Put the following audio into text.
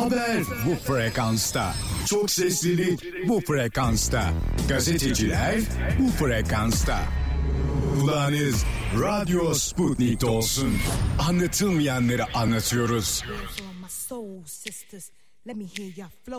Haber bu frekansta. Çok seslilik bu frekansta. Gazeteciler bu frekansta. Kulağınız Radyo Sputnik'te olsun. Anlatılmayanları anlatıyoruz.